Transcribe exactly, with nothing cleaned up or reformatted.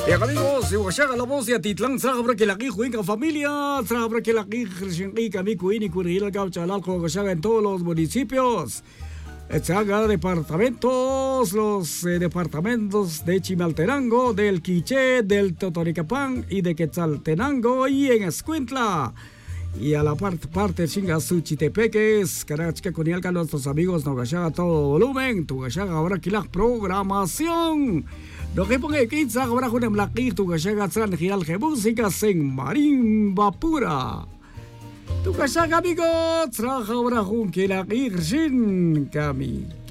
Bien amigos, iwasyaga la voz ya titlang sa kabra kilaki huing ka familia, sa kabra kilaki krisyenki kami kuini kurihila gao chalal ko kasyaga en todos los municipios. Etsaga departamentos, los eh, departamentos de Chimaltenango, del Quiché, del Totonicapán y de Quetzaltenango y en Escuintla. Y a la parte, parte chinga Suchitepeques, Carachca Conialca, nuestros amigos, no gashaga todo volumen, tu gashaga ahora aquí la programación. No que ponga quince ahora con el mlaqui, tu gashaga tran giral que música sin marimba pura. Tu gashaga amigos, traja ahora con que la irsin kami.